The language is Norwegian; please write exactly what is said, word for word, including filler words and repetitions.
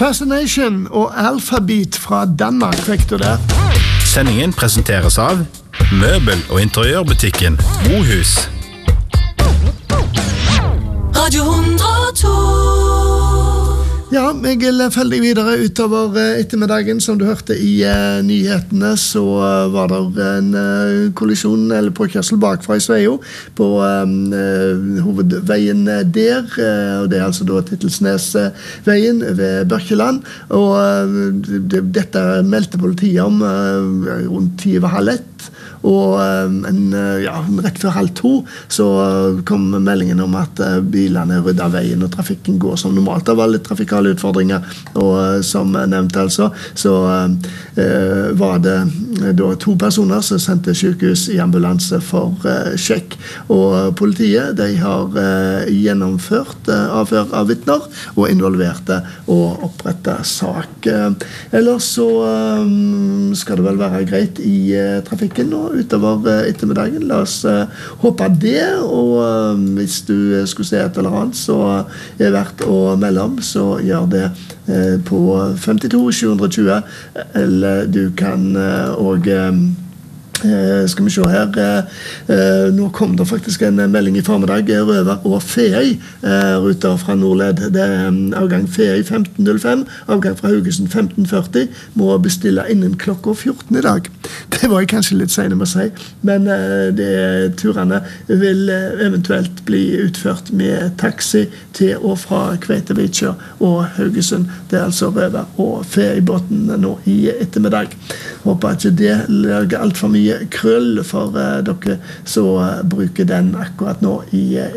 Fascination og Alphabet fra Danmark fikk du der. Sendingen presenteres av Møbel- og interiørbutikken Mohus. Radio hundre og to. Ja, jeg følger deg videre utover ettermiddagen. Som du hørte i uh, nyhetene, så uh, var det en uh, kollisjon eller påkjørsel bakfra i Sveio på um, uh, hovedveien der. Uh, og det er altså da Tittelsnesveien ved Børkeland. Og uh, det, dette meldte politiet om uh, rundt ti over halv ett. Og en, ja, rett før halv to så kom meldingen om at bilene rydder av veien og trafikken går som normalt. Det var litt trafikale utfordringer, og som nevnt altså, så eh, var det da to personer som sendte sykehus i ambulanse for eh, sjekk. Og politiet, de har eh, gjennomført eh, avhør av vittner og involverte og opprettet sak. Ellers så eh, skal det vel være greit i eh, trafikken og utover ettermiddagen. La oss uh, håpe det, og uh, hvis du skulle se et eller annet så er verdt å melde om, så gjør det uh, på femtito sju tjue, eller du kan uh, og um, Uh, skal vi se her uh, uh, nå kom det faktisk en melding i formiddag Røver og Feøy uh, ruter fra Nordled. Det er um, avgang Feøy femten null fem, avgang fra Haugesund femten førti, må bestille innen klokka fjorten i dag. Det var jeg kanskje litt sene med å si, men uh, det, turene vil uh, eventuelt bli utført med taxi til og fra Kveitevitsjø og Haugesund. Det er altså Røver og Feøy-båten nå i ettermiddag. Håper ikke det lager alt for mye krøll for uh, dere så uh, bruker den akkurat nå i uh,